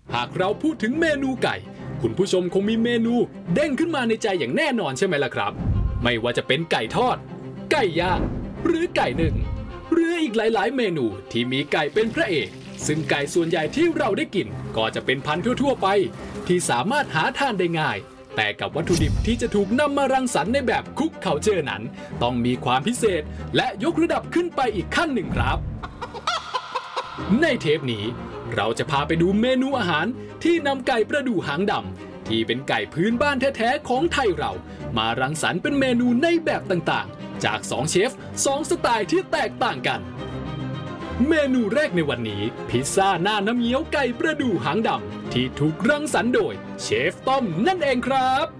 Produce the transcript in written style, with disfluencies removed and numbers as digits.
หากเราพูดถึงเมนูไก่คุณผู้ชมคงมีเมนูเด้งขึ้นมาในใจอย่างแน่นอนใช่ไหมล่ะครับไม่ว่าจะเป็นไก่ทอดไก่ย่างหรือไก่นึ่งหรืออีกหลายๆเมนูที่มีไก่เป็นพระเอกซึ่งไก่ส่วนใหญ่ที่เราได้กินก็จะเป็นพันธุ์ทั่วๆไปที่สามารถหาทานได้ง่ายแต่กับวัตถุดิบที่จะถูกนำมารังสรรค์ในแบบคุกเคาน์เตอร์นั้นต้องมีความพิเศษและยกระดับขึ้นไปอีกขั้นหนึ่งครับในเทปนี้เราจะพาไปดูเมนูอาหารที่นำไก่ประดู่หางดำที่เป็นไก่พื้นบ้านแท้ๆของไทยเรามารังสรรค์เป็นเมนูในแบบต่างๆจาก2เชฟ2สไตล์ที่แตกต่างกันเมนูแรกในวันนี้พิซซ่าหน้าน้ำเงี้ยวไก่ประดู่หางดำที่ถูกรังสรรค์โดยเชฟต้อมนั่นเองครับ